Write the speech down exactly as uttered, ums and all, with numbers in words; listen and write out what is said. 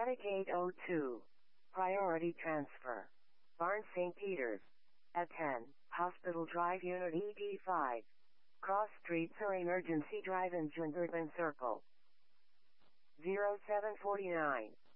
Attic eight oh two. Priority transfer. Barnes Saint Peters. At ten, Hospital Drive Unit E D five. Cross Streets or Emergency Drive in Jungerban Circle. zero seven four nine.